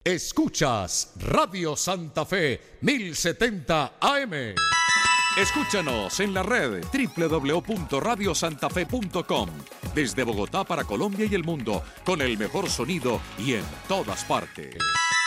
Escuchas Radio Santa Fe 1070 AM. Escúchanos en la red www.radiosantafe.com. Desde Bogotá para Colombia y el mundo, con el mejor sonido y en todas partes.